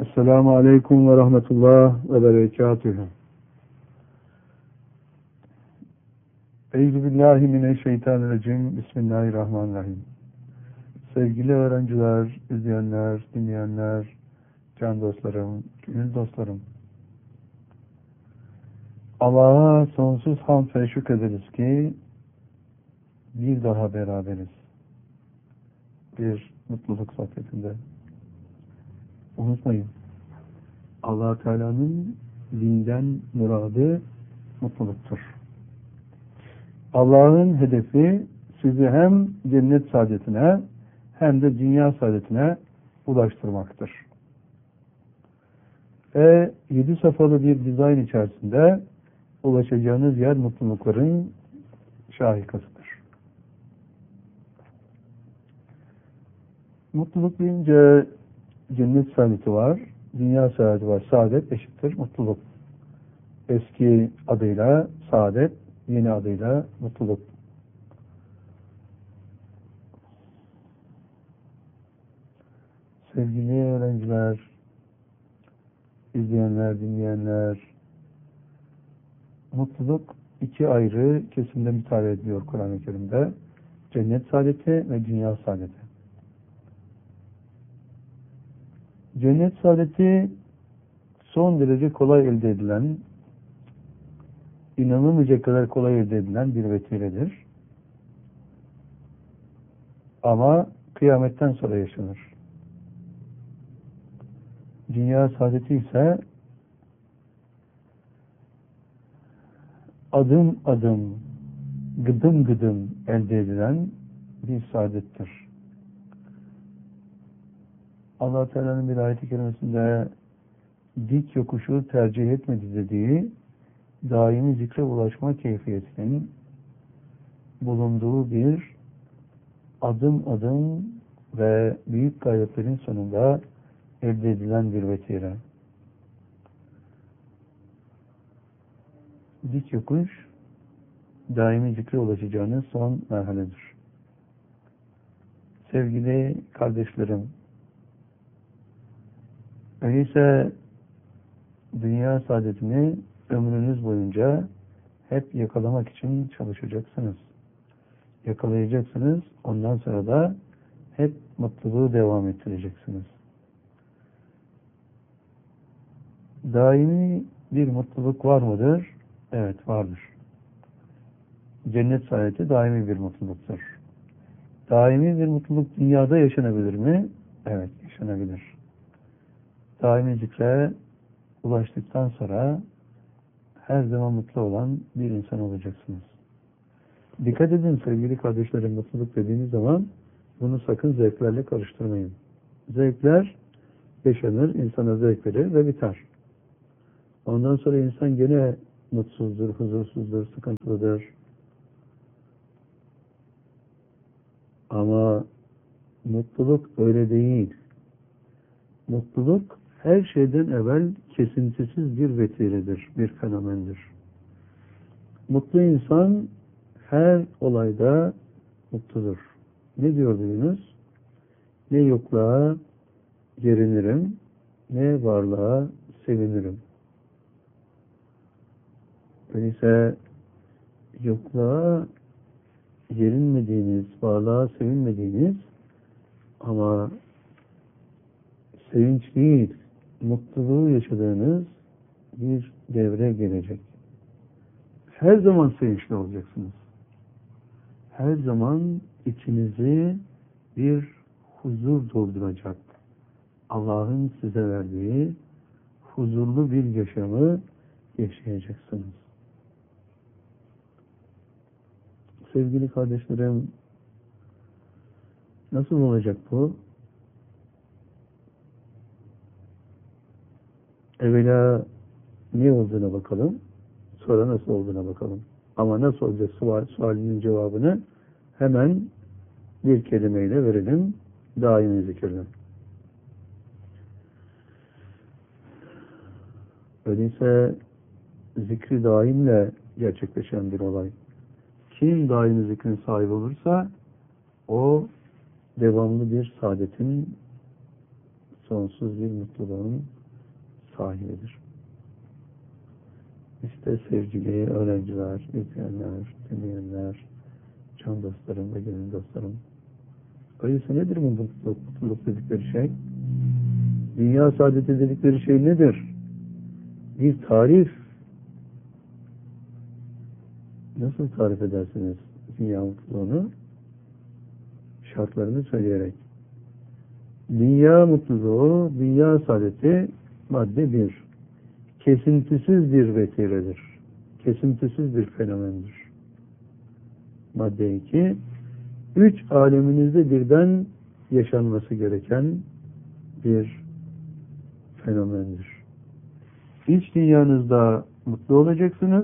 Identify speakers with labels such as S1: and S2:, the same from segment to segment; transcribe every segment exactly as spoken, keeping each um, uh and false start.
S1: Esselamu Aleyküm ve Rahmetullah ve Berekatühü. Euzubillahimineşşeytanirracim. Bismillahirrahmanirrahim. Sevgili öğrenciler, izleyenler, dinleyenler, can dostlarım, gönül dostlarım. Allah'a sonsuz hamd ve şükrederiz ki bir daha beraberiz. Bir mutluluk sohbetinde. Unutmayın, Allah Teala'nın dinden muradı mutluluktur. Allah'ın hedefi sizi hem cennet saadetine hem de dünya saadetine ulaştırmaktır. Ve yedi safhalı bir dizayn içerisinde ulaşacağınız yer mutlulukların şahikasıdır. Mutluluk deyince cennet saadeti var, dünya saadeti var. Saadet eşittir mutluluk. Eski adıyla saadet, yeni adıyla mutluluk. Sevgili öğrenciler, izleyenler, dinleyenler, mutluluk iki ayrı kesimde müteala ediliyor Kur'an-ı Kerim'de. Cennet saadeti ve dünya saadeti. Cennet saadeti son derece kolay elde edilen, inanılmayacak kadar kolay elde edilen bir vesiledir. Ama kıyametten sonra yaşanır. Dünya saadeti ise adım adım, gıdım gıdım elde edilen bir saadettir. Allah Teala'nın bir ayet-i kerimesinde dik yokuşu tercih etmedi dediği daimi zikre ulaşma keyfiyetinin bulunduğu bir adım adım ve büyük gayretlerin sonunda elde edilen bir vesile. Dik yokuş daimi zikre ulaşacağınız son merhaledir. Sevgili kardeşlerim, öyleyse dünya saadetini ömrünüz boyunca hep yakalamak için çalışacaksınız. Yakalayacaksınız. Ondan sonra da hep mutluluğu devam ettireceksiniz. Daimi bir mutluluk var mıdır? Evet, vardır. Cennet saadeti daimi bir mutluluktur. Daimi bir mutluluk dünyada yaşanabilir mi? Evet, yaşanabilir. Daimi zikre ulaştıktan sonra her zaman mutlu olan bir insan olacaksınız. Dikkat edin sevgili kardeşlerim, mutluluk dediğiniz zaman bunu sakın zevklerle karıştırmayın. Zevkler yaşanır, insana zevk verir ve biter. Ondan sonra insan gene mutsuzdur, huzursuzdur, sıkıntılıdır. Ama mutluluk öyle değil. Mutluluk her şeyden evvel kesintisiz bir vesiledir, bir fenomendir. Mutlu insan her olayda mutludur. Ne diyordu Yunus? Ne yokluğa gerinirim, ne varlığa sevinirim. Öyleyse yokluğa yerinmediğiniz, varlığa sevinmediğiniz ama sevinç değil, mutluluğu yaşadığınız bir devre gelecek. Her zaman sevinçli olacaksınız. Her zaman içinizi bir huzur dolduracak. Allah'ın size verdiği huzurlu bir yaşamı yaşayacaksınız. Sevgili kardeşlerim, nasıl olacak bu? Evvela ne olduğuna bakalım, sonra nasıl olduğuna bakalım. Ama nasıl olacak sual, sualinin cevabını hemen bir kelimeyle verelim, daimi zikirle. Öyleyse zikri daimle gerçekleşen bir olay. Kim daimi zikrin sahibi olursa o devamlı bir saadetin, sonsuz bir mutluluğun sahibidir. İşte sevgili öğrenciler, izleyenler, dinleyenler, can dostlarım ve gönül dostlarım. Öyleyse nedir bu mutluluk, mutluluk dedikleri şey? Dünya saadeti dedikleri şey nedir? Bir tarif. Nasıl tarif edersiniz dünya mutluluğunu? Şartlarını söyleyerek. Dünya mutluluğu, dünya saadeti madde bir. Kesintisiz bir vetiredir. Kesintisiz bir fenomendir. Madde iki. Üç aleminizde birden yaşanması gereken bir fenomendir. İç dünyanızda mutlu olacaksınız.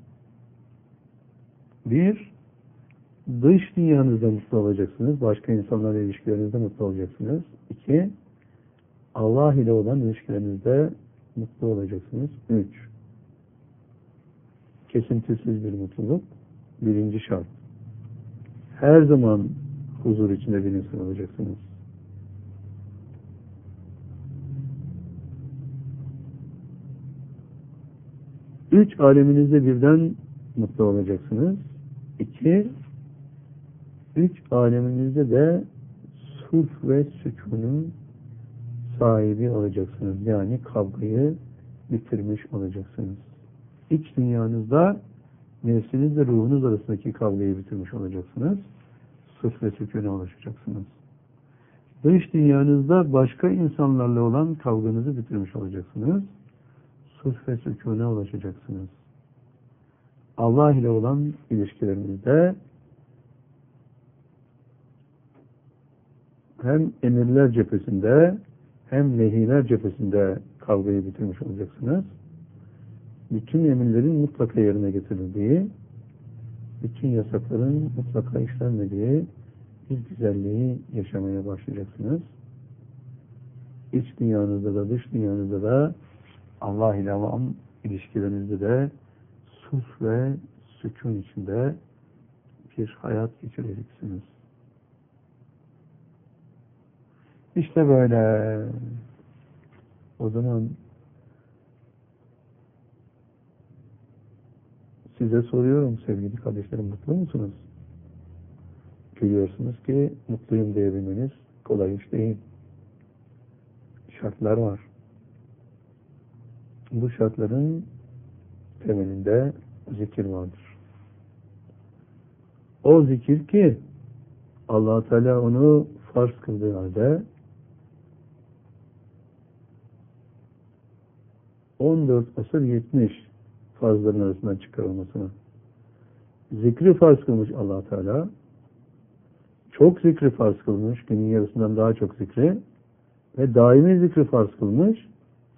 S1: Bir, dış dünyanızda mutlu olacaksınız. Başka insanlarla ilişkilerinizde mutlu olacaksınız. İki, Allah ile olan ilişkilerinizde mutlu olacaksınız. Üç, kesintisiz bir mutluluk. Birinci şart. Her zaman huzur içinde bir insan olacaksınız. Üç aleminizde birden mutlu olacaksınız. İki, üç aleminizde de sulh ve sükunun sahibi olacaksınız. Yani kavgayı bitirmiş olacaksınız. İç dünyanızda nefsinizle ruhunuz arasındaki kavgayı bitirmiş olacaksınız. Sulh ve sükûne ulaşacaksınız. Dış dünyanızda başka insanlarla olan kavganızı bitirmiş olacaksınız. Sulh ve sükûne ulaşacaksınız. Allah ile olan ilişkilerinizde hem emirler cephesinde hem nehiler cephesinde kavgayı bitirmiş olacaksınız. Bütün emirlerin mutlaka yerine getirildiği, bütün yasakların mutlaka işlenmediği bir güzelliği yaşamaya başlayacaksınız. İç dünyanızda da dış dünyanızda da Allah ile olan ilişkilerinizde de sulh ve sükun içinde bir hayat geçireceksiniz. İşte böyle. O zaman size soruyorum sevgili kardeşlerim, mutlu musunuz? Görüyorsunuz ki mutluyum diyebilmeniz kolay iş değil. Şartlar var. Bu şartların temelinde zikir vardır. O zikir ki Allah Teala onu farz kıldığı halde on dört asır yetmiş farzların arasından çıkarılmasına. Zikri farz kılmış Allah Teala. Çok zikri farz kılmış. Günün yarısından daha çok zikri. Ve daimi zikri farz kılmış.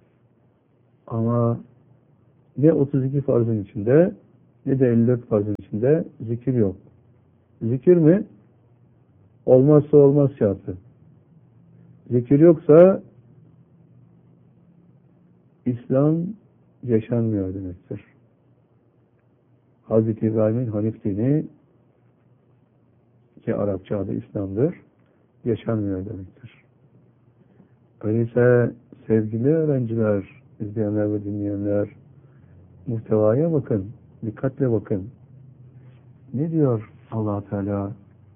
S1: Ama ne otuz iki farzın içinde ne de elli dört farzın içinde zikir yok. Zikir mi? Olmazsa olmaz şartı. Zikir yoksa İslam yaşanmıyor demektir. Hazreti İbrahim'in Hanif dini, ki Arapça adı İslam'dır, yaşanmıyor demektir. Öyleyse sevgili öğrenciler, izleyenler ve dinleyenler, muhtevaya bakın, dikkatle bakın. Ne diyor Allah Teala?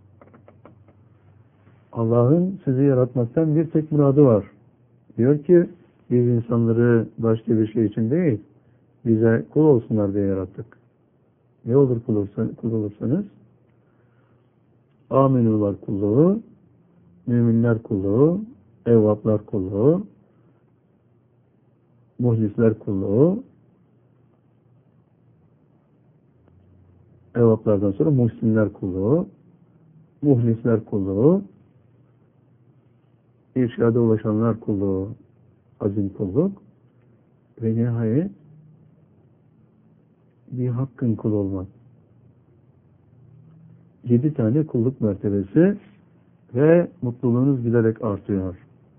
S1: Allah'ın sizi yaratmaktan bir tek muradı var. Diyor ki, biz insanları başka bir şey için değil, bize kul olsunlar diye yarattık. Ne olur kul, olsa, kul olursanız? Aminular kulluğu, müminler kulluğu, evvaplar kulluğu, muhlisler kulluğu, evvaplardan sonra muhsinler kulluğu, muhlisler kulluğu, irşada ulaşanlar kulluğu, azim kulluk ve nihayet bir hakkın kul olmak. Yedi tane kulluk mertebesi ve mutluluğunuz giderek artıyor.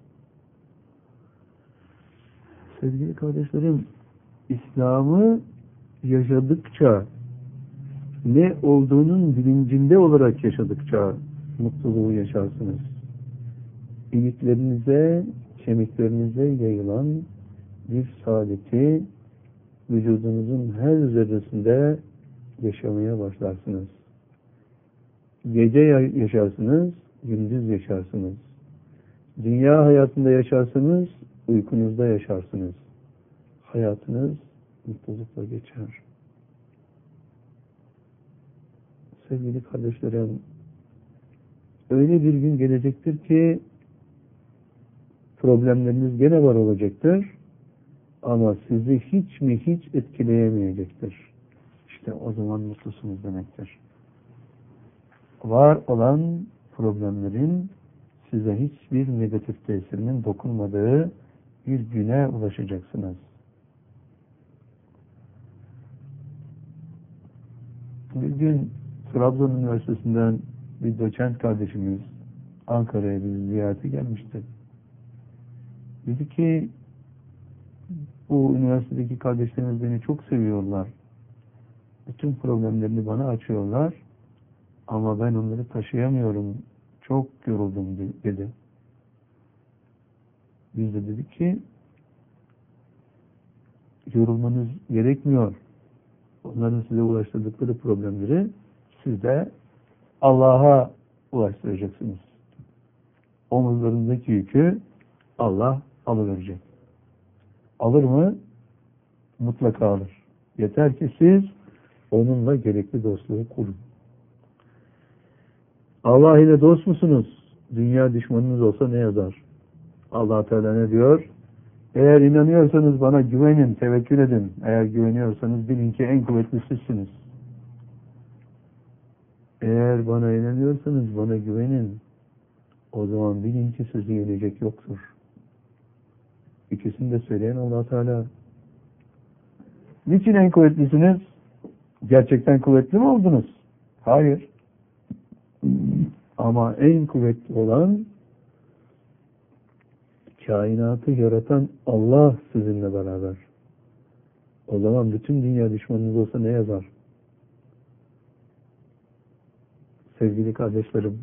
S1: Sevgili kardeşlerim, İslam'ı yaşadıkça, ne olduğunun bilincinde olarak yaşadıkça mutluluğu yaşarsınız. İliklerinize, kemiklerinize yayılan bir saadeti vücudunuzun her zerresinde yaşamaya başlarsınız. Gece yaşarsınız, gündüz yaşarsınız. Dünya hayatında yaşarsınız, uykunuzda yaşarsınız. Hayatınız mutlulukla geçer. Sevgili kardeşlerim, öyle bir gün gelecektir ki problemleriniz gene var olacaktır ama sizi hiç mi hiç etkileyemeyecektir. İşte o zaman mutlusunuz demektir. Var olan problemlerin size hiçbir negatif tesirinin dokunmadığı bir güne ulaşacaksınız. Bir gün Trabzon Üniversitesi'nden bir doçent kardeşimiz Ankara'ya bir ziyarete gelmişti. Dedi ki bu üniversitedeki kardeşlerimiz beni çok seviyorlar. Bütün problemlerini bana açıyorlar. Ama ben onları taşıyamıyorum. Çok yoruldum dedi. Biz de dedik ki yorulmanız gerekmiyor. Onların size ulaştırdıkları problemleri siz de Allah'a ulaştıracaksınız. Omuzlarındaki yükü Allah alıverecek. Alır mı? Mutlaka alır. Yeter ki siz onunla gerekli dostluğu kurun. Allah ile dost musunuz? Dünya düşmanınız olsa ne yazar? Allah Teala ne diyor? Eğer inanıyorsanız bana güvenin, tevekkül edin. Eğer güveniyorsanız bilin ki en kuvvetli sizsiniz. Eğer bana inanıyorsanız bana güvenin. O zaman bilin ki sizi yenecek yoktur. İkisini de söyleyen Allah Teala. Niçin en kuvvetlisiniz? Gerçekten kuvvetli mi oldunuz? Hayır. Ama en kuvvetli olan kainatı yaratan Allah sizinle beraber. O zaman bütün dünya düşmanınız olsa ne yazar? Sevgili kardeşlerim,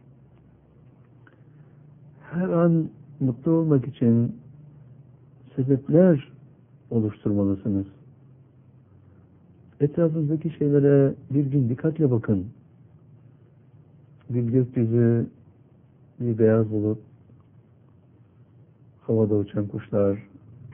S1: her an mutlu olmak için sebepler oluşturmalısınız. Etrafınızdaki şeylere bir gün dikkatle bakın. Bir gökyüzü, bir beyaz bulut, havada uçan kuşlar,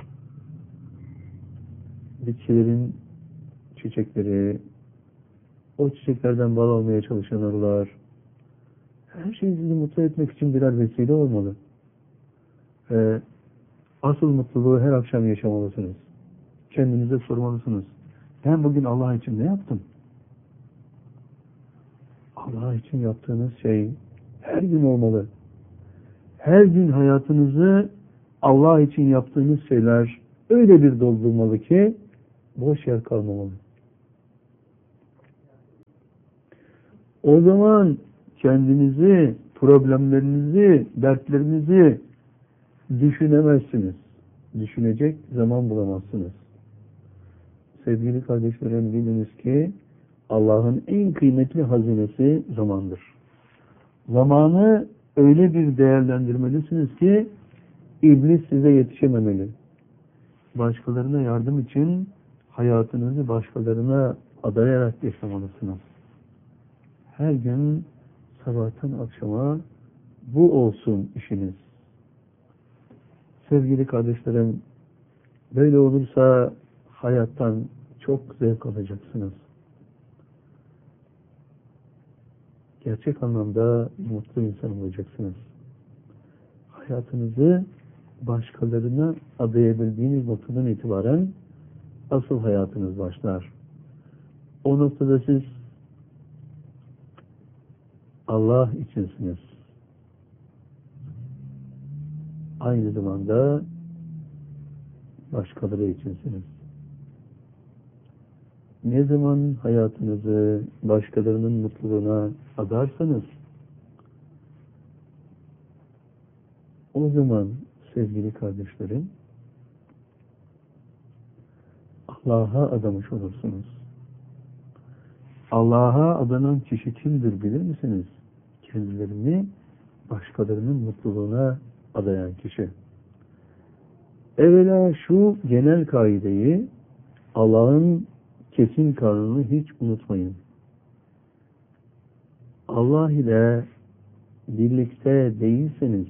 S1: bitkilerin çiçekleri, o çiçeklerden bal almaya çalışan arılar, her şey sizi mutlu etmek için birer vesile olmalı. Ve asıl mutluluğu her akşam yaşamalısınız. Kendinize sormalısınız. Ben bugün Allah için ne yaptım? Allah için yaptığınız şey her gün olmalı. Her gün hayatınızı Allah için yaptığınız şeyler öyle bir doldurmalı ki boş yer kalmamalı. O zaman kendinizi, problemlerinizi, dertlerinizi düşünemezsiniz. Düşünecek zaman bulamazsınız. Sevgili kardeşlerim, biliniz ki Allah'ın en kıymetli hazinesi zamandır. Zamanı öyle bir değerlendirmelisiniz ki iblis size yetişememeli. Başkalarına yardım için hayatınızı başkalarına adayarak yaşamalısınız. Her gün sabahtan akşama bu olsun işiniz. Sevgili kardeşlerim, böyle olursa hayattan çok zevk alacaksınız. Gerçek anlamda mutlu insan olacaksınız. Hayatınızı başkalarına adayabildiğiniz noktadan itibaren asıl hayatınız başlar. O noktada siz Allah içinsiniz. Aynı zamanda başkaları içinsiniz. Ne zaman hayatınızı başkalarının mutluluğuna adarsanız o zaman sevgili kardeşlerim Allah'a adamış olursunuz. Allah'a adanan kişi kimdir bilir misiniz? Kendilerini başkalarının mutluluğuna adayan kişi. Evvela şu genel kaideyi, Allah'ın kesin kanunu hiç unutmayın. Allah ile birlikte değilseniz,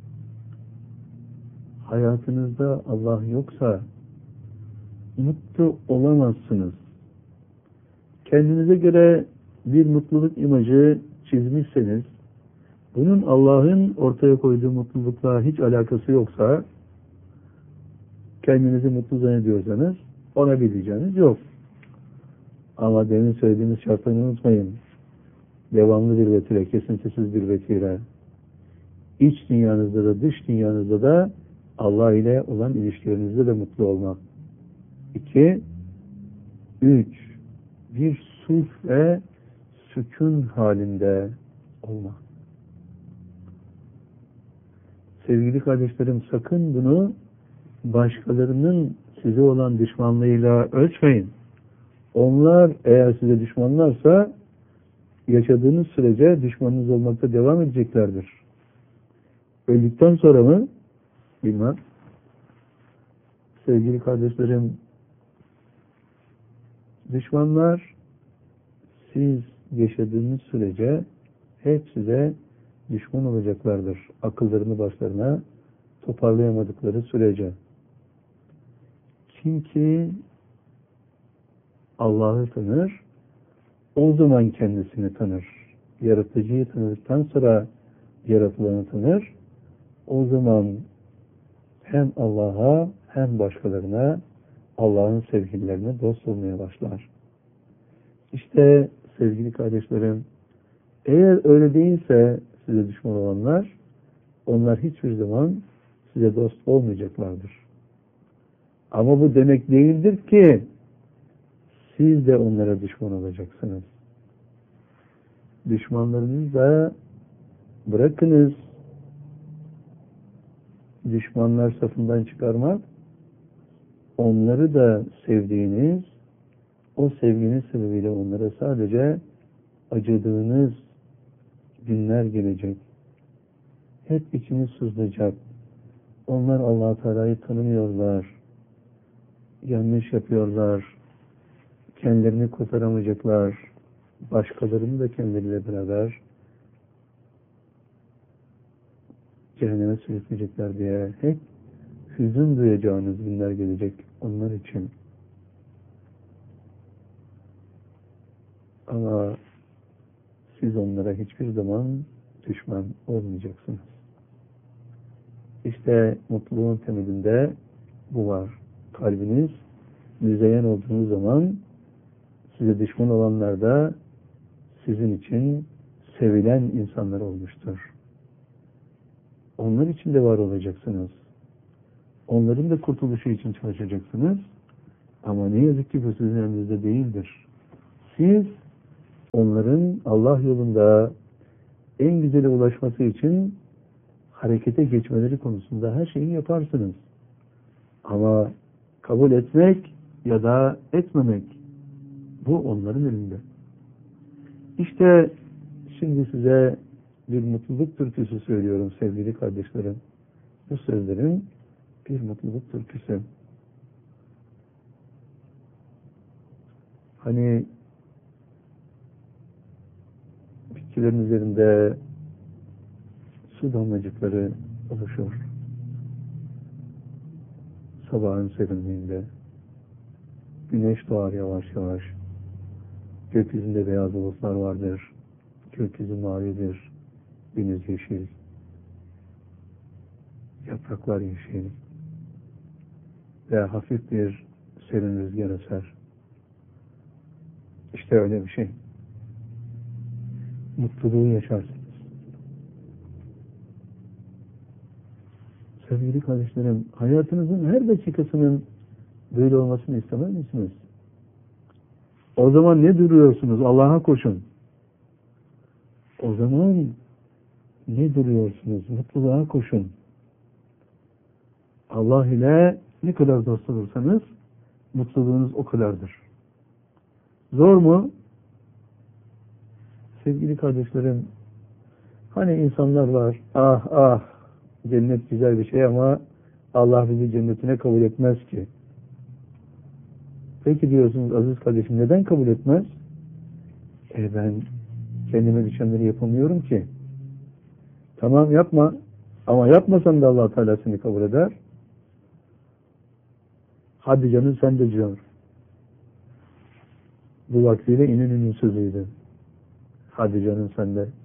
S1: hayatınızda Allah yoksa mutlu olamazsınız. Kendinize göre bir mutluluk imajı çizmişseniz, bunun Allah'ın ortaya koyduğu mutlulukla hiç alakası yoksa, kendinizi mutlu zannediyorsanız ona bir diyeceğiniz yok. Ama demin söylediğimiz şartları unutmayın. Devamlı bir vetire, kesintisiz bir vetire. İç dünyanızda da dış dünyanızda da Allah ile olan ilişkilerinizde de mutlu olmak. İki, üç, bir sulh ve sükun halinde olmak. Sevgili kardeşlerim, sakın bunu başkalarının size olan düşmanlığıyla ölçmeyin. Onlar eğer size düşmanlarsa yaşadığınız sürece düşmanınız olmakta devam edeceklerdir. Öldükten sonra mı? Bilmem. Sevgili kardeşlerim, düşmanlar siz yaşadığınız sürece hep size düşman olacaklardır. Akıllarını başlarına toparlayamadıkları sürece. Kim ki Allah'ı tanır, o zaman kendisini tanır. Yaratıcıyı tanıdıktan sonra yaratılanı tanır. O zaman hem Allah'a hem başkalarına, Allah'ın sevgililerine dost olmaya başlar. İşte sevgili kardeşlerim, eğer öyle değilse size düşman olanlar, onlar hiçbir zaman size dost olmayacaklardır. Ama bu demek değildir ki siz de onlara düşman olacaksınız. Düşmanlarınızı da bırakınız. Düşmanlar safından çıkarmak, onları da sevdiğiniz, o sevginiz sebebiyle onlara sadece acıdığınız günler gelecek. Hep içiniz sızlayacak. Onlar Allah-u Teala'yı tanımıyorlar. Yanlış yapıyorlar. Kendilerini kurtaramayacaklar. Başkalarını da kendileriyle beraber cehenneme sürükleyecekler diye hep hüzün duyacağınız günler gelecek onlar için. Ama siz onlara hiçbir zaman düşman olmayacaksınız. İşte mutluluğun temelinde bu var. Kalbiniz müzeyyen olduğunuz zaman size düşman olanlar da sizin için sevilen insanlar olmuştur. Onlar için de var olacaksınız. Onların da kurtuluşu için çalışacaksınız. Ama ne yazık ki bu sizin elinizde değildir. Siz onların Allah yolunda en güzele ulaşması için harekete geçmeleri konusunda her şeyi yaparsınız. Ama kabul etmek ya da etmemek, bu onların elinde. İşte şimdi size bir mutluluk türküsü söylüyorum sevgili kardeşlerim. Bu sözlerin bir mutluluk türküsü. Hani bitkilerin üzerinde su damlacıkları oluşur. Sabahın serinliğinde güneş doğar yavaş yavaş. Gökyüzünde beyaz bulutlar vardır. Gökyüzü mavidir. Deniz yeşil. Yapraklar yeşil. Ve hafif bir serin rüzgar eser. İşte öyle bir şey. Mutluluğu yaşarsınız. Sevgili kardeşlerim, hayatınızın her dakikasının böyle olmasını istemez misiniz? O zaman ne duruyorsunuz? Allah'a koşun. O zaman ne duruyorsunuz? Mutluluğa koşun. Allah ile ne kadar dost olursanız mutluluğunuz o kadardır. Zor mu? Sevgili kardeşlerim, hani insanlar var, ah ah cennet güzel bir şey ama Allah bizi cennetine kabul etmez ki. Peki diyorsunuz aziz kardeşim, neden kabul etmez? E ben kendime düşenleri yapamıyorum ki. Tamam, yapma. Ama yapmasan da Allah Teala seni kabul eder. Hadi canım sen de diyor. Bu vaktiyle İnönü'nün sözüydü. Hadi canım sen de.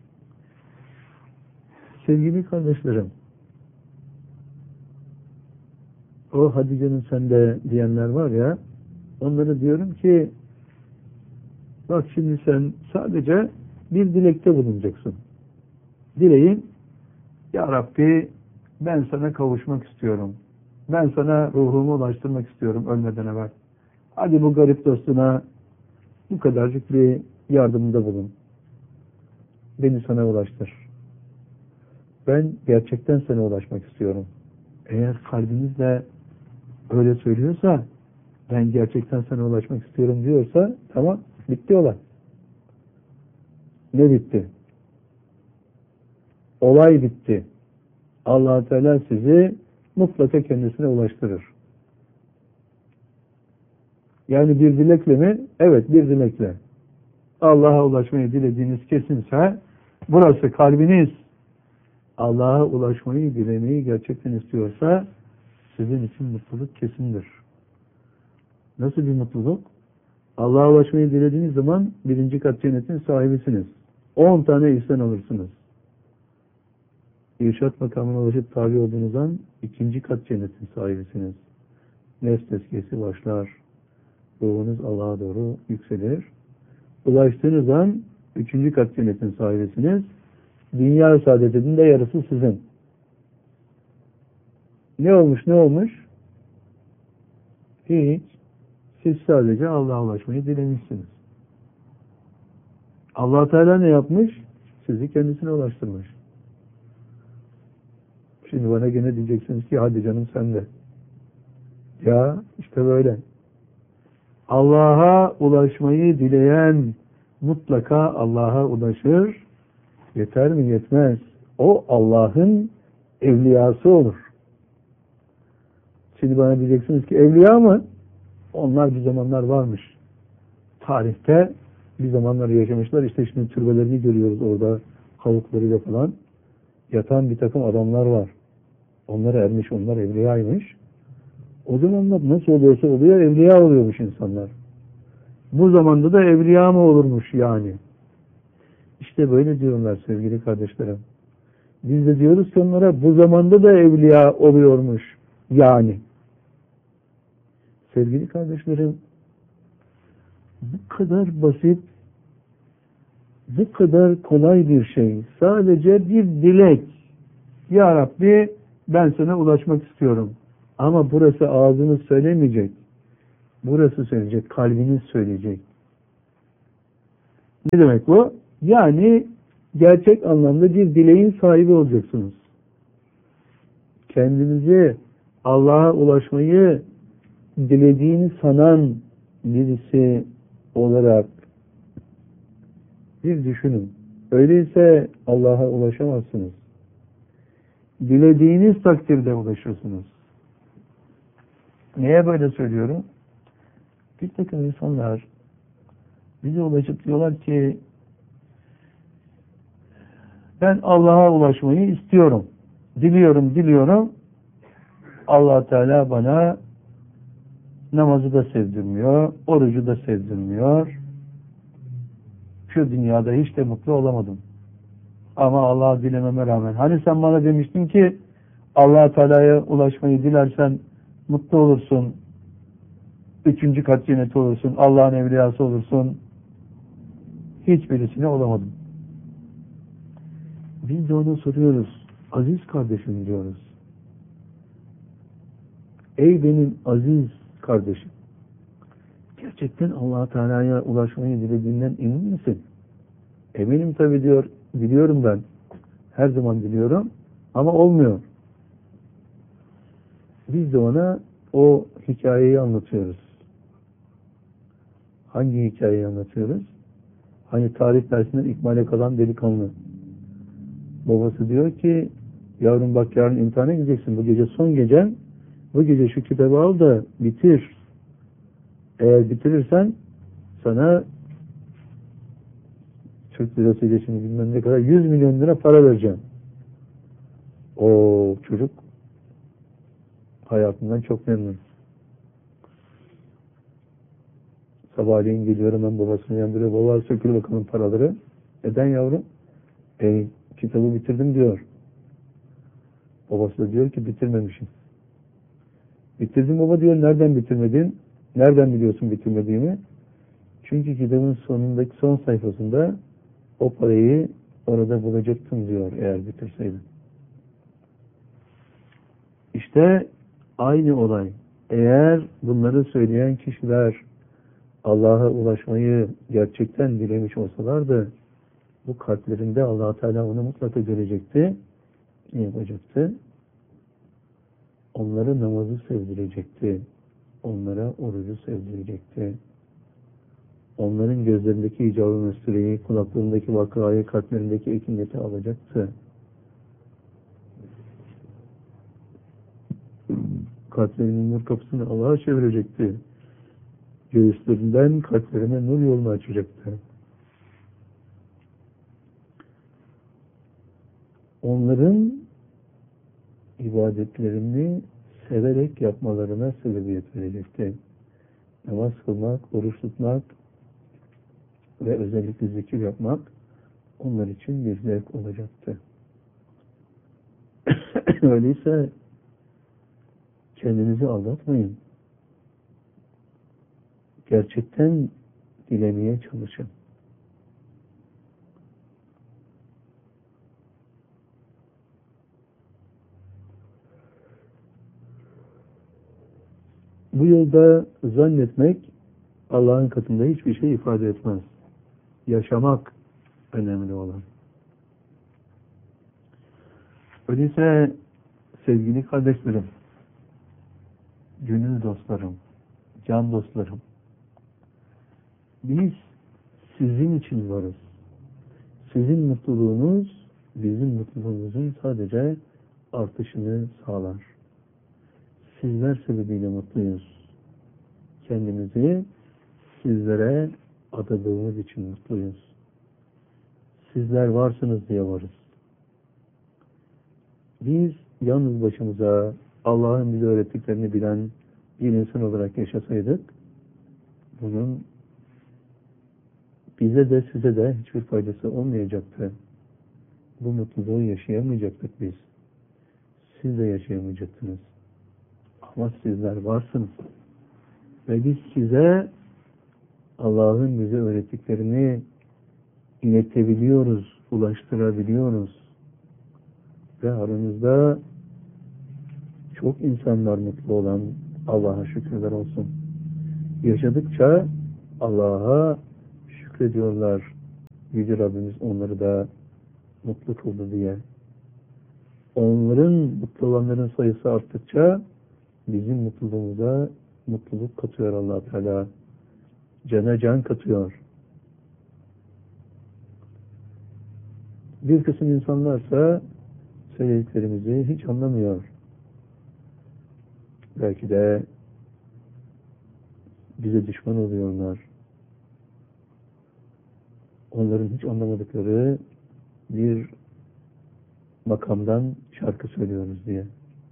S1: Sevgili kardeşlerim, o hadi canım sen de diyenler var ya, onlara diyorum ki bak şimdi sen sadece bir dilekte bulunacaksın. Dileğin, ya Rabbi ben sana kavuşmak istiyorum. Ben sana ruhumu ulaştırmak istiyorum ölmeden evvel. Hadi bu garip dostuna bu kadarcık bir yardımda bulun. Beni sana ulaştır. Ben gerçekten sana ulaşmak istiyorum. Eğer kalbinizle öyle söylüyorsa, ben gerçekten sana ulaşmak istiyorum diyorsa, tamam, bitti olay. Ne bitti? Olay bitti. Allah Teala sizi mutlaka kendisine ulaştırır. Yani bir dilekle mi? Evet, bir dilekle. Allah'a ulaşmayı dilediğiniz kesinse, burası kalbiniz Allah'a ulaşmayı, dilemeyi gerçekten istiyorsa, sizin için mutluluk kesindir. Nasıl bir mutluluk? Allah'a ulaşmayı dilediğiniz zaman birinci kat cennetin sahibisiniz. On tane ihsan alırsınız. İrşad makamına ulaşıp tabi olduğunuz an ikinci kat cennetin sahibisiniz. Nefs tezkiyesi başlar. Ruhunuz Allah'a doğru yükselir. Ulaştığınız an üçüncü kat cennetin sahibisiniz. Dünya saadetinin de yarısı sizin. Ne olmuş ne olmuş? Hiç. Siz sadece Allah'a ulaşmayı dilemişsiniz. Allah Teala ne yapmış? Sizi kendisine ulaştırmış. Şimdi bana gene diyeceksiniz ki hadi canım sen de. Ya işte böyle. Allah'a ulaşmayı dileyen mutlaka Allah'a ulaşır. Yeter mi? Yetmez. O Allah'ın evliyası olur. Şimdi bana diyeceksiniz ki evliya mı? Onlar bir zamanlar varmış. Tarihte bir zamanlar yaşamışlar. İşte şimdi türbelerini görüyoruz orada, havuklarıyla falan. Yatan bir takım adamlar var. Onlar ermiş, onlar evliyaymış. O zamanlar nasıl oluyorsa oluyor, evliya oluyormuş insanlar. Bu zamanda da evliya mı olurmuş yani? İşte böyle diyorlar sevgili kardeşlerim. Biz de diyoruz ki onlara bu zamanda da evliya oluyormuş yani. Sevgili kardeşlerim, bu kadar basit, bu kadar kolay bir şey. Sadece bir dilek. Ya Rabbi ben sana ulaşmak istiyorum. Ama burası ağzınız söylemeyecek. Burası söyleyecek, kalbiniz söyleyecek. Ne demek bu? Yani gerçek anlamda bir dileğin sahibi olacaksınız. Kendinizi Allah'a ulaşmayı dilediğini sanan birisi olarak bir düşünün. Öyleyse Allah'a ulaşamazsınız. Dilediğiniz takdirde ulaşırsınız. Niye böyle söylüyorum? Bir takım insanlar bize ulaşıp diyorlar ki ben Allah'a ulaşmayı istiyorum. Diliyorum, diliyorum. Allah Teala bana namazı da sevdirmiyor, orucu da sevdirmiyor. Şu dünyada hiç de mutlu olamadım. Ama Allah'a dilememe rağmen. Hani sen bana demiştin ki Allah Teala'ya ulaşmayı dilersen mutlu olursun. Üçüncü kat cenneti olursun. Allah'ın evliyası olursun. Hiçbirisine olamadım. Biz de ona soruyoruz. Aziz kardeşim diyoruz. Ey benim aziz kardeşim. Gerçekten Allah Teala'ya ulaşmayı dilediğinden emin misin? Eminim tabii diyor. Biliyorum ben. Her zaman biliyorum. Ama olmuyor. Biz de ona o hikayeyi anlatıyoruz. Hangi hikayeyi anlatıyoruz? Hani tarih dersinden ikmale kalan delikanlı. Babası diyor ki Yavrum bak yarın imtihana gideceksin. Bu gece son gecen. Bu gece şu kitabı al da bitir. Eğer bitirirsen sana Türk lirasıyla şimdi bilmem ne kadar yüz milyon lira para vereceğim. O çocuk hayatından çok memnun. Sabahleyin geliyor hemen babasını yandırıyor. Baba sökül bakalım paraları. Neden yavrum? E, kitabı bitirdim diyor. Babası da diyor ki bitirmemişim. Bitirdim baba diyor. Nereden bitirmedin? Nereden biliyorsun bitirmediğimi? Çünkü kitabın sonundaki son sayfasında o parayı orada bulacaktım diyor eğer bitirseydin. İşte aynı olay. Eğer bunları söyleyen kişiler Allah'a ulaşmayı gerçekten dilemiş olsalardı bu kalplerinde Allah Teala onu mutlaka görecekti. Ne yapacaktı? Onlara namazı sevdirecekti. Onlara orucu sevdirecekti. Onların gözlerindeki icabı mesleği, kulaklarındaki vakayı, kalplerindeki ekiniyeti alacaktı. Kalplerinin nur kapısını Allah'a çevirecekti. Göğüslerinden kalplerine nur yolunu açacaktı. Onların ibadetlerini severek yapmalarına sebebiyet verecekti. Namaz kılmak, oruç tutmak ve özellikle zikir yapmak onlar için bir zevk olacaktı. Öyleyse kendinizi aldatmayın. Gerçekten dilemeye çalışın. Bu yolda zannetmek Allah'ın katında hiçbir şey ifade etmez. Yaşamak önemli olan. Öyleyse sevgili kardeşlerim, gönül dostlarım, can dostlarım, biz sizin için varız. Sizin mutluluğunuz bizim mutluluğumuzun sadece artışını sağlar. Sizler sebebiyle mutluyuz. Kendimizi sizlere adadığımız için mutluyuz. Sizler varsınız diye varız. Biz yalnız başımıza Allah'ın bize öğrettiklerini bilen bir insan olarak yaşasaydık, bunun bize de size de hiçbir faydası olmayacaktı. Bu mutluluğu yaşayamayacaktık biz. Siz de yaşayamayacaktınız. Ama sizler varsınız. Ve biz size Allah'ın bize öğrettiklerini iletebiliyoruz, ulaştırabiliyoruz. Ve aranızda çok insanlar mutlu olan Allah'a şükürler olsun. Yaşadıkça Allah'a şükrediyorlar. Yüce Rabbimiz onları da mutlu kıldı diye. Onların mutlu olanların sayısı arttıkça bizim mutluluğumuza mutluluk katıyor Allah Teala. Cana can katıyor. Bir kısım insanlarsa söylediklerimizi hiç anlamıyor. Belki de bize düşman oluyorlar. Onların hiç anlamadıkları bir makamdan şarkı söylüyoruz diye.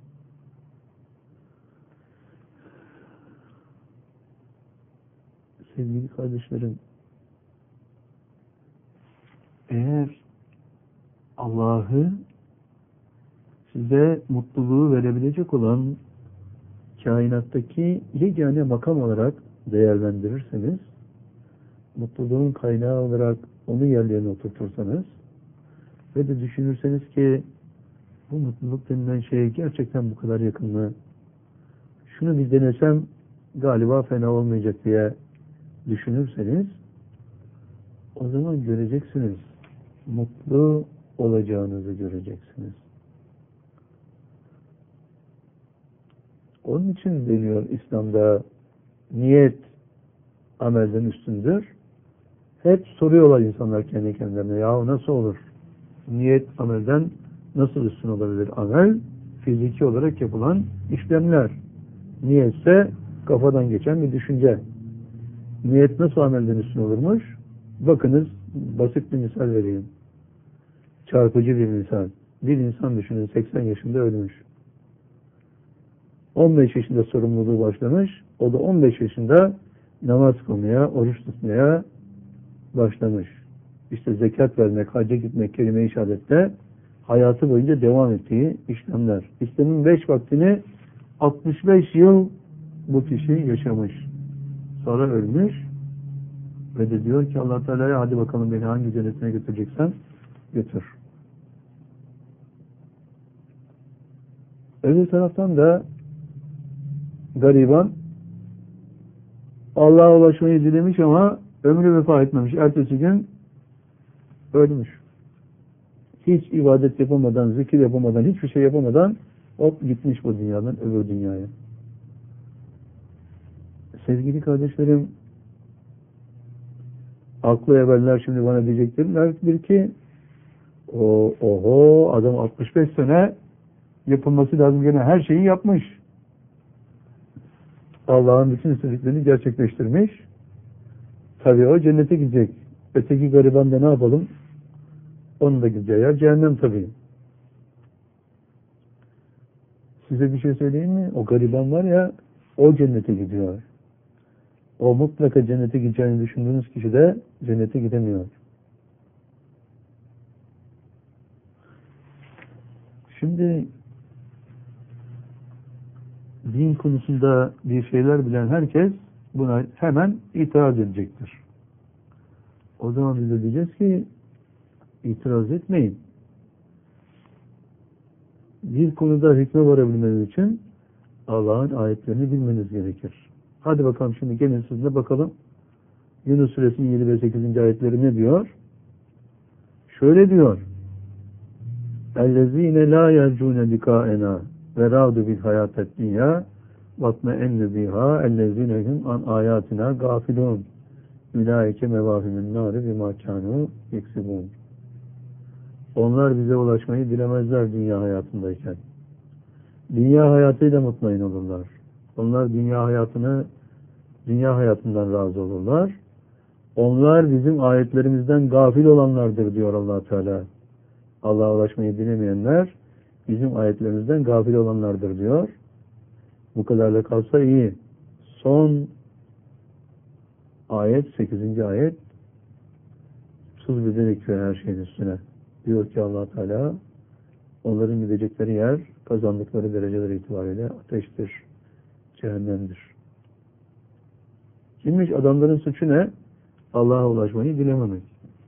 S1: Sevgili kardeşlerim, eğer Allah'ı size mutluluğu verebilecek olan kainattaki yegane makam olarak değerlendirirseniz, mutluluğun kaynağı olarak onu yerlerine oturtursanız ve de düşünürseniz ki bu mutluluk denilen şeye gerçekten bu kadar yakın mı? Şunu bir denesem galiba fena olmayacak diye düşünürseniz o zaman göreceksiniz. Mutlu olacağınızı göreceksiniz. Onun için deniyor İslam'da niyet amelden üstündür. Hep soruyorlar insanlar kendi kendilerine. Yahu nasıl olur? Niyet amelden Nasıl üstün olabilir amel? Fiziki olarak yapılan işlemler. Niyetse kafadan geçen bir düşünce. Niyet nasıl amelden üstün olurmuş? Bakınız, basit bir misal vereyim. Çarpıcı bir misal. Bir insan düşünün, seksen yaşında ölmüş. on beş yaşında sorumluluğu başlamış. O da on beş yaşında namaz kılmaya, oruç tutmaya başlamış. İşte zekat vermek, hacca gitmek, kelime-i şehadette hayatı boyunca devam ettiği işlemler. İslam'ın beş vaktini altmış beş yıl bu kişi yaşamış. Sonra ölmüş ve de diyor ki Allah Teala'ya hadi bakalım beni hangi cennetine götüreceksen götür. Öbür taraftan da gariban Allah'a ulaşmayı dilemiş ama ömrü vefa etmemiş. Ertesi gün ölmüş. Hiç ibadet yapamadan, zikir yapamadan, hiçbir şey yapamadan hop gitmiş bu dünyadan öbür dünyaya. Sevgili kardeşlerim, aklı evveller şimdi bana diyeceklerdir ki o, oho adam altmış beş sene yapılması lazım gene her şeyi yapmış. Allah'ın bütün istediklerini gerçekleştirmiş. Tabii o cennete gidecek. Öteki gariban da ne yapalım? Onun da gideceği yer cehennem tabii. Size bir şey söyleyeyim mi? O gariban var ya, o cennete gidiyor. O mutlaka cennete gideceğini düşündüğünüz kişi de cennete gidemiyor. Şimdi din konusunda bir şeyler bilen herkes buna hemen itiraz edecektir. O zaman biz de diyeceğiz ki itiraz etmeyin. Bir konuda hükme varabilmeniz için Allah'ın ayetlerini bilmeniz gerekir. Hadi bakalım şimdi gelin sizinle bakalım. Yunus Suresinin yedi ve sekizinci ayetleri ne diyor? Şöyle diyor. اَلَّذ۪ينَ لَا يَرْجُونَ لِقَاءَنَا وَرَاضُ بِالْحَيَاةَ الدُّنْيَا وَاطْمَئَنُّ بِهَا اَلَّذ۪ينَ هُمْ عَنْ آيَاتِنَا غَافِلُونَ اُولَٰئِكَ مَوَاهِمُ النَّارِ بِمَا كَانُوا يَكْسِبُونَ. Onlar bize ulaşmayı dilemezler dünya hayatındayken. Dünya hayatıyla mutmain olurlar. Onlar dünya hayatını, dünya hayatından razı olurlar. Onlar bizim ayetlerimizden gafil olanlardır diyor Allah Teala. Allah'a ulaşmayı dilemeyenler bizim ayetlerimizden gafil olanlardır diyor. Bu kadarla kalsa iyi. Son ayet, sekizinci ayet tuz biber ekiyor her şeyin üstüne. Diyor ki Allah Teala onların gidecekleri yer kazandıkları dereceler itibariyle ateştir, cehennemdir. Kimmiş adamların suçu ne? Allah'a ulaşmayı dilememek.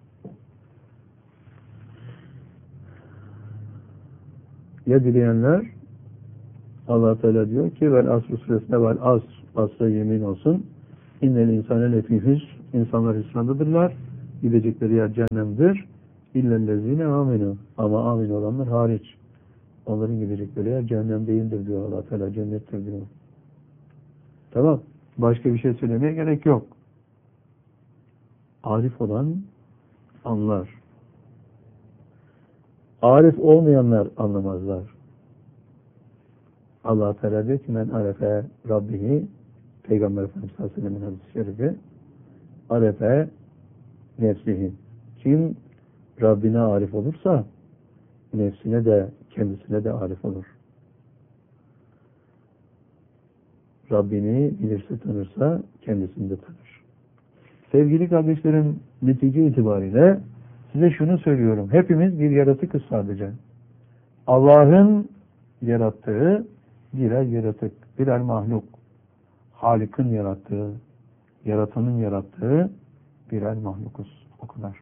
S1: Ya dileyenler Allah Teala diyor ki vel asr suresinde vel asr asra yemin olsun innel insane lefî hüsr insanlar hüsrandadırlar. Gidecekleri yer cehennemdir. İllellezine aminu ama amin olanlar hariç. Onların gidecekleri yer cehennem değildir diyor Allah Teala, cennettir diyor. Tamam. Başka bir şey söylemeye gerek yok. Arif olan anlar. Arif olmayanlar anlamazlar. Allah Teala diyor ki men arefe Rabbihi Peygamber Efendimiz sallallahu aleyhi ve sellem'in hadis-i şerifi arefe nefsihi. Kim Rabbine arif olursa nefsine de kendisine de arif olur. Rabbini bilirse tanırsa kendisini de tanır. Sevgili kardeşlerim, netice itibariyle size şunu söylüyorum. Hepimiz bir yaratıkız sadece. Allah'ın yarattığı birer yaratık, birer mahluk. Halik'in yarattığı, yaratanın yarattığı birer mahlukuz. O kadar.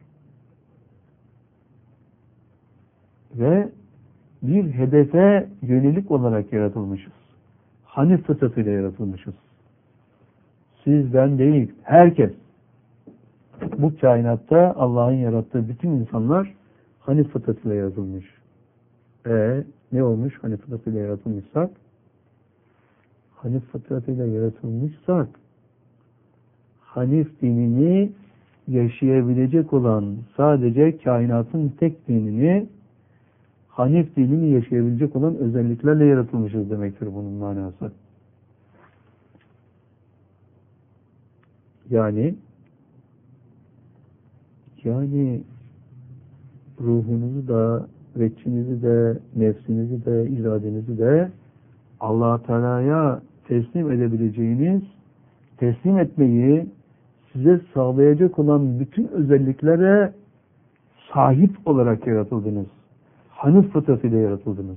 S1: Ve bir hedefe yönelik olarak yaratılmışız. Hanif fıtratıyla yaratılmışız. Siz, ben değil, herkes. Bu kainatta Allah'ın yarattığı bütün insanlar Hanif fıtratıyla yaratılmış. E ne olmuş Hanif fıtratıyla yaratılmışsak? Hanif fıtratıyla yaratılmışsak Hanif dinini yaşayabilecek olan sadece kainatın tek dinini Hanif dinini yaşayabilecek olan özelliklerle yaratılmışız demektir bunun manası. Yani yani ruhunuzu da, veçinizi de, nefsinizi de, iradenizi de Allah Teala'ya teslim edebileceğiniz, teslim etmeyi size sağlayacak olan bütün özelliklere sahip olarak yaratıldınız. Hanif fıtratıyla yaratıldınız.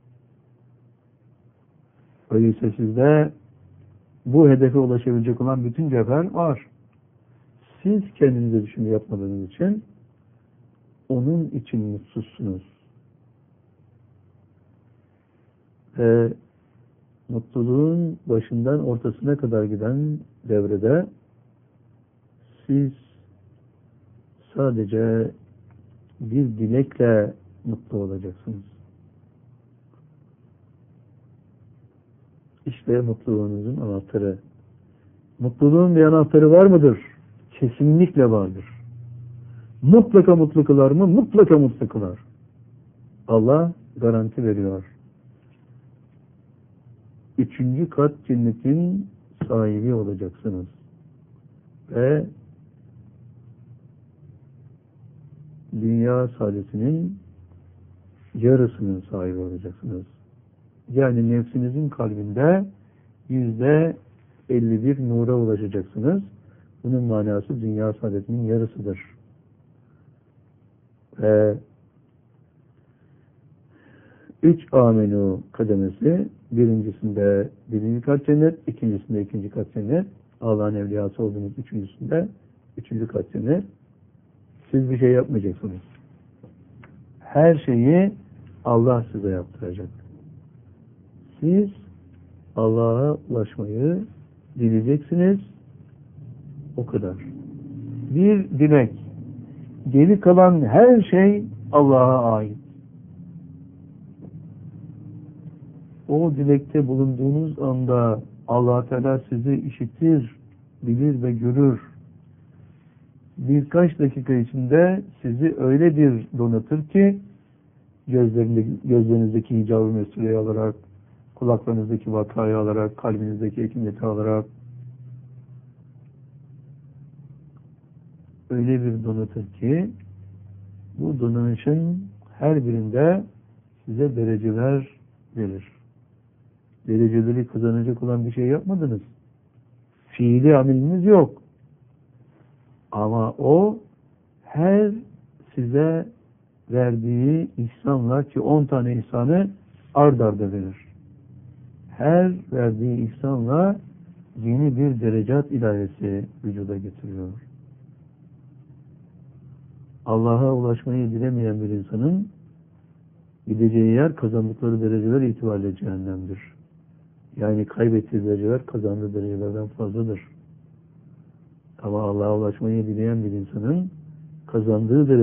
S1: Öyleyse sizde bu hedefe ulaşabilecek olan bütün cevher var. Siz kendinize düşünme yapmadığınız için onun için mutsuzsunuz. Ve mutluluğun başından ortasına kadar giden devrede siz sadece bir dilekle mutlu olacaksınız. İşte mutluluğunuzun anahtarı. Mutluluğun bir anahtarı var mıdır? Kesinlikle vardır. Mutlaka mutlu kılar mı? Mutlaka mutlu kılar. Allah garanti veriyor. Üçüncü kat cennetin sahibi olacaksınız. Ve dünya saadetinin yarısının sahibi olacaksınız. Yani nefsinizin kalbinde yüzde elli bir nura ulaşacaksınız. Bunun manası dünya saadetinin yarısıdır. Ve üç amenu kademesi, birincisinde birinci kat cennet, ikincisinde ikinci kat cennet, Allah'ın evliyası olduğunuz üçüncüsünde üçüncü kat cennet. Siz bir şey yapmayacaksınız. Her şeyi Allah size yaptıracak. Siz Allah'a ulaşmayı dileyeceksiniz. O kadar. Bir dilek. Geri kalan her şey Allah'a ait. O dilekte bulunduğunuz anda Allah Teala sizi işitir, bilir ve görür. Birkaç dakika içinde sizi öyle bir donatır ki gözlerinizdeki hicab-ı mesureyi alarak, kulaklarınızdaki vakayı alarak, kalbinizdeki ekimleti alarak öyle bir donatır ki bu donanışın her birinde size dereceler verir. Dereceleri kazanacak olan bir şey yapmadınız. Fiili ameliniz yok. Ama o her size verdiği ihsanla, ki on tane ihsanı ard arda verir. Her verdiği ihsanla yeni bir derecat ilahisi vücuda getiriyor. Allah'a ulaşmayı dilemeyen bir insanın gideceği yer kazandıkları dereceler itibariyle cehennemdir. Yani kaybettiği dereceler kazandığı derecelerden fazladır. Ama Allah'a ulaşmayı dileyen bir insanın kazandığı derece